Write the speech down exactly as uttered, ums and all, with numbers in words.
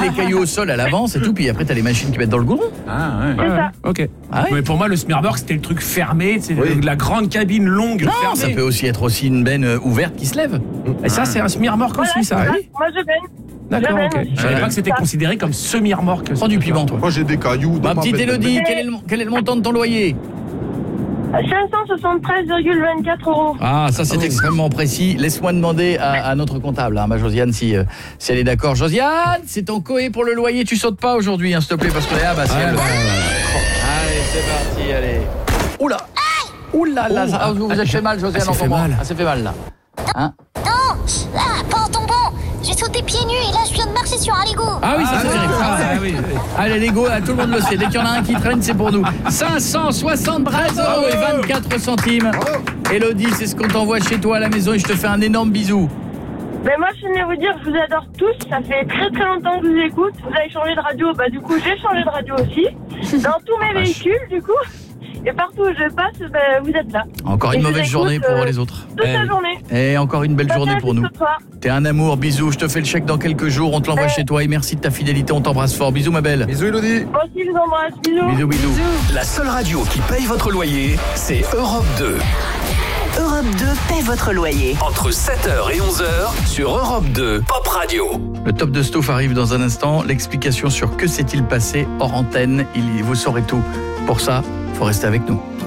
les cailloux au sol à l'avance et tout, puis après t'as les machines qui mettent dans le goudron. Ah ouais. C'est ça. Ok. Ah ouais. Mais pour moi, le smearbox, c'était le truc fermé, c'est Oui. la grande cabine longue Non, fermée. ça peut aussi être aussi une benne euh, ouverte qui se lève. Et ça, c'est un smearmorque Voilà, aussi, ça. c'est ça. Oui. Moi, je baigne. D'accord, Je ok. baigne. Je savais Ouais. pas que c'était considéré comme semi-remorque. Prends du piment, toi. Moi, j'ai des cailloux. dans Ma petite benne de Élodie, neige. quel est, le, quel est le montant de ton loyer? cinq cent soixante-treize virgule vingt-quatre euros. Ah, ça c'est extrêmement précis. Laisse-moi demander à, à notre comptable, hein, ma Josiane, si, euh, si elle est d'accord. Josiane, c'est ton coé pour le loyer. Tu sautes pas aujourd'hui, hein, s'il te plaît, parce que là, bah, si Ah, elle... bah, Allez, c'est parti, allez. Oula. Oula, là, Oh, ça- ah, vous vous êtes fait mal, Josiane, ah, ça en fait tombant. mal. Ah, ça fait mal, là. Hein? Non, ah, pas en tombant. J'ai sauté pieds nus et là je viens de marcher sur un Lego. Ah oui, ça Ah, c'est terrible. ah, Ah, oui, oui. Allez, les go, là, tout le monde le sait. Dès qu'il y en a un qui traîne, c'est pour nous. cinq cent soixante-treize euros et vingt-quatre centimes. Élodie, c'est ce qu'on t'envoie chez toi à la maison et je te fais un énorme bisou. Mais moi, je tenais à vous dire que je vous adore tous. Ça fait très très longtemps que je vous écoute. Vous avez changé de radio. Bah, du coup, j'ai changé de radio aussi. Dans tous mes véhicules, du coup. Et partout où je passe, bah, vous êtes là. Encore une Et je mauvaise vous journée écoute, pour euh, les autres. Toute Eh la oui. journée. Et encore une belle Passez journée un pour petit nous. ce soir. T'es un amour, bisous. Je te fais le chèque dans quelques jours. On te l'envoie Ouais. chez toi et merci de ta fidélité. On t'embrasse fort. Bisous, ma belle. Bisous, Élodie. Moi aussi, je vous embrasse. Bisous. Bisous, bisous. La seule radio qui paye votre loyer, c'est Europe deux. Europe deux paie votre loyer. Entre sept heures et onze heures sur Europe deux, Pop Radio. Le top de Stouff arrive dans un instant. L'explication sur que s'est-il passé hors antenne. Il, vous saurez tout. Pour ça, faut rester avec nous.